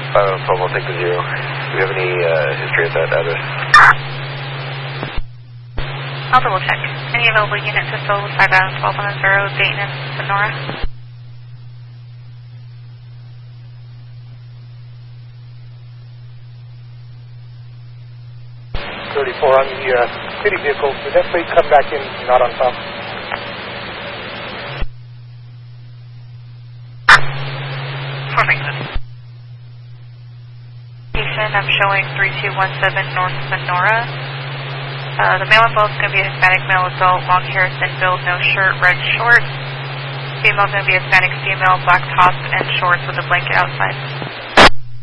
512, take the 0. Do we have any history at that address? I'll double check. Any available units to fill 512 on the 0, Dayton and Sonora? 34 on the city vehicle. Did that plate come back in not on top? Perfect. I'm showing 3217 North Sonora. The male involved is going to be a Hispanic male adult, long hair, thin build, no shirt, red shorts. Female is going to be a Hispanic female, black top and shorts with a blanket outside.